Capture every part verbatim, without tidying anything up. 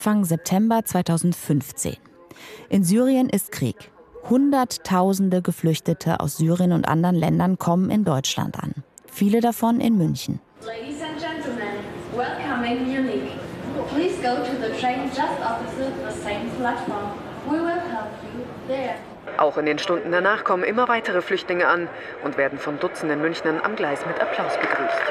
Anfang September zweitausendfünfzehn. In Syrien ist Krieg. Hunderttausende Geflüchtete aus Syrien und anderen Ländern kommen in Deutschland an. Viele davon in München. Ladies and gentlemen, welcome in Munich. Please go to the train just opposite the same platform. We will help you there. Auch in den Stunden danach kommen immer weitere Flüchtlinge an und werden von Dutzenden Münchnern am Gleis mit Applaus begrüßt.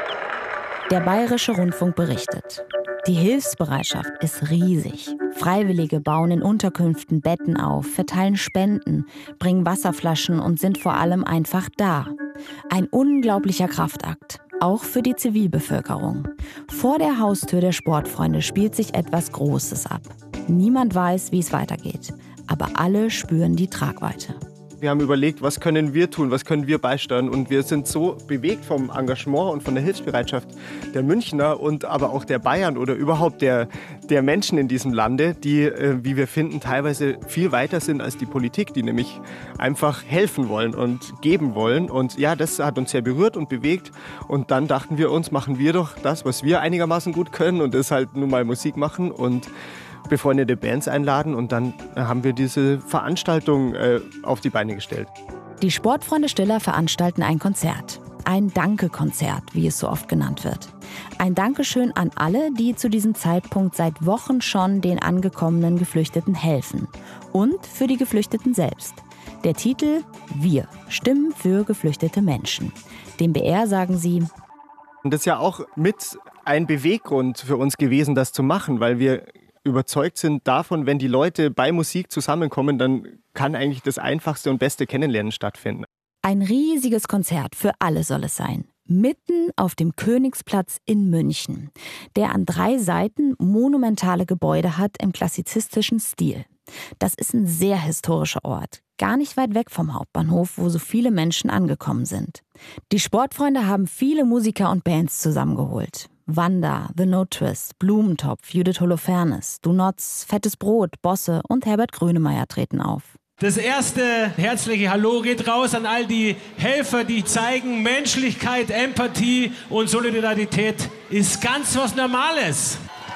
Der Bayerische Rundfunk berichtet. Die Hilfsbereitschaft ist riesig. Freiwillige bauen in Unterkünften Betten auf, verteilen Spenden, bringen Wasserflaschen und sind vor allem einfach da. Ein unglaublicher Kraftakt, auch für die Zivilbevölkerung. Vor der Haustür der Sportfreunde spielt sich etwas Großes ab. Niemand weiß, wie es weitergeht, aber alle spüren die Tragweite. Wir haben überlegt, was können wir tun, was können wir beisteuern, und wir sind so bewegt vom Engagement und von der Hilfsbereitschaft der Münchner und aber auch der Bayern oder überhaupt der, der Menschen in diesem Lande, die, äh, wie wir finden, teilweise viel weiter sind als die Politik, die nämlich einfach helfen wollen und geben wollen. Und ja, das hat uns sehr berührt und bewegt, und dann dachten wir uns, machen wir doch das, was wir einigermaßen gut können, und das ist halt nun mal Musik machen und befreundete Bands einladen, und dann haben wir diese Veranstaltung äh, auf die Beine gestellt. Die Sportfreunde Stiller veranstalten ein Konzert. Ein Danke-Konzert, wie es so oft genannt wird. Ein Dankeschön an alle, die zu diesem Zeitpunkt seit Wochen schon den angekommenen Geflüchteten helfen. Und für die Geflüchteten selbst. Der Titel Wir, Stimmen für geflüchtete Menschen. Dem B R sagen sie: Und das ist ja auch mit ein Beweggrund für uns gewesen, das zu machen, weil wir überzeugt sind davon, wenn die Leute bei Musik zusammenkommen, dann kann eigentlich das einfachste und beste Kennenlernen stattfinden. Ein riesiges Konzert für alle soll es sein. Mitten auf dem Königsplatz in München, der an drei Seiten monumentale Gebäude hat im klassizistischen Stil. Das ist ein sehr historischer Ort, gar nicht weit weg vom Hauptbahnhof, wo so viele Menschen angekommen sind. Die Sportfreunde haben viele Musiker und Bands zusammengeholt. Wanda, The No Twist, Blumentopf, Judith Holofernes, Do Nots, Fettes Brot, Bosse und Herbert Grönemeyer treten auf. Das erste herzliche Hallo geht raus an all die Helfer, die zeigen, Menschlichkeit, Empathie und Solidarität ist ganz was Normales.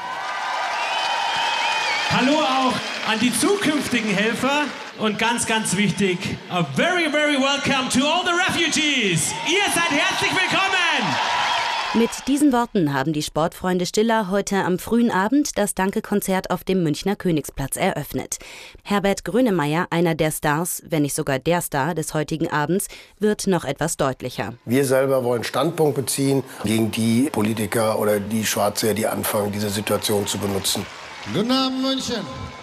Hallo auch an die zukünftigen Helfer und ganz, ganz wichtig, a very, very welcome to all the refugees. Ihr seid herzlich willkommen! Mit diesen Worten haben die Sportfreunde Stiller heute am frühen Abend das Danke-Konzert auf dem Münchner Königsplatz eröffnet. Herbert Grönemeyer, einer der Stars, wenn nicht sogar der Star des heutigen Abends, wird noch etwas deutlicher. Wir selber wollen Standpunkt beziehen gegen die Politiker oder die Schwarze, die anfangen, diese Situation zu benutzen. Guten Abend, München.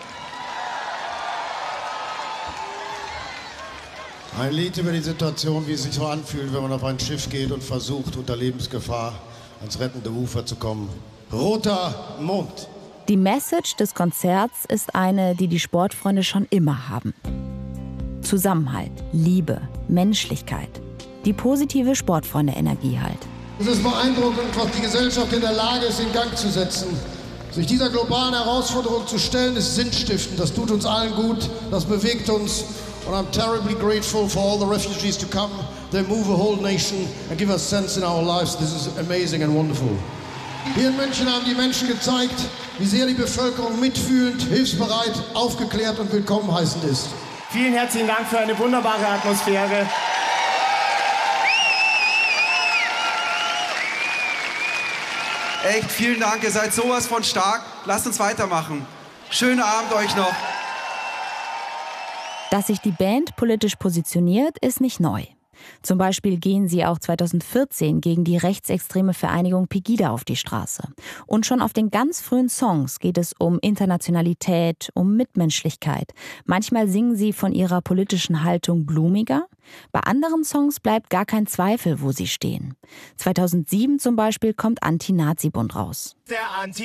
Ein Lied über die Situation, wie es sich so anfühlt, wenn man auf ein Schiff geht und versucht, unter Lebensgefahr ans rettende Ufer zu kommen. Roter Mond. Die Message des Konzerts ist eine, die die Sportfreunde schon immer haben. Zusammenhalt, Liebe, Menschlichkeit. Die positive Sportfreunde-Energie halt. Es ist beeindruckend, was die Gesellschaft in der Lage ist, in Gang zu setzen. Sich dieser globalen Herausforderung zu stellen, ist sinnstiftend. Das tut uns allen gut, das bewegt uns. And I'm terribly grateful for all the refugees to come. They move a whole nation and give us sense in our lives. This is amazing and wonderful. Hier in München haben die Menschen gezeigt, wie sehr die Bevölkerung mitfühlend, hilfsbereit, aufgeklärt und willkommen heißend ist. Vielen herzlichen Dank für eine wunderbare Atmosphäre. Echt, vielen Dank, ihr seid sowas von stark. Lasst uns weitermachen. Schönen Abend euch noch. Dass sich die Band politisch positioniert, ist nicht neu. Zum Beispiel gehen sie auch zweitausendvierzehn gegen die rechtsextreme Vereinigung Pegida auf die Straße. Und schon auf den ganz frühen Songs geht es um Internationalität, um Mitmenschlichkeit. Manchmal singen sie von ihrer politischen Haltung blumiger. Bei anderen Songs bleibt gar kein Zweifel, wo sie stehen. zweitausendsieben zum Beispiel kommt Anti-Nazi-Bund raus. Der Anti